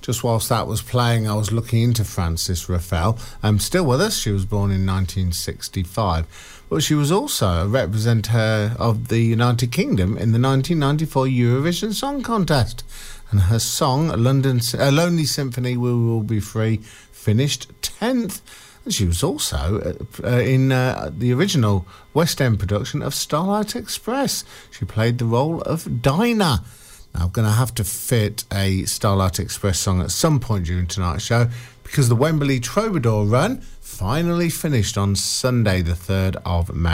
Just whilst that was playing, I was looking into Frances Raffel. Still with us. She was born in 1965. But she was also a representative of the United Kingdom in the 1994 Eurovision Song Contest. And her song, Lonely Symphony, We Will Be Free, finished 10th. And she was also in the original West End production of Starlight Express. She played the role of Dinah. Now, I'm going to have to fit a Starlight Express song at some point during tonight's show because the Wembley Troubadour run finally finished on Sunday, the 3rd of May.